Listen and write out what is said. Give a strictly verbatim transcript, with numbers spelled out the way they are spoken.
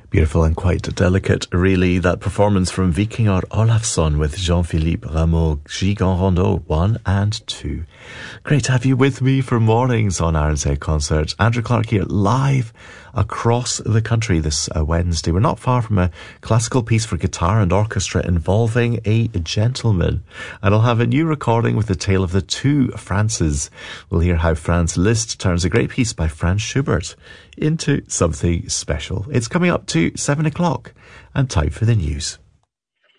Beautiful and quite delicate, really, that performance from Vikingur Olafsson with Jean-Philippe Rameau, Gigan Rondeau one and two. Great to have you with me for mornings on Aaron's Head Concert. Andrew Clark here, live across the country this uh, Wednesday. We're not far from a classical piece for guitar and orchestra involving a gentleman. And I'll have a new recording with the tale of the two Frances. We'll hear how Franz Liszt turns a great piece by Franz Schubert into something special. It's coming up to seven o'clock and time for the news.